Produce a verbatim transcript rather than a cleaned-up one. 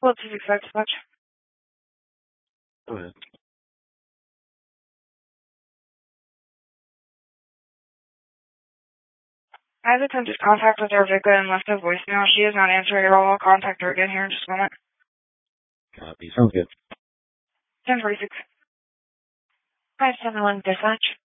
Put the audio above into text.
Well, two six five dispatch. Go ahead. I've attempted contact with our Vica and left a voicemail. She is not answering at all. I'll contact her again here in just a moment. Copy. Sounds good. ten forty-six. five seven one dispatch.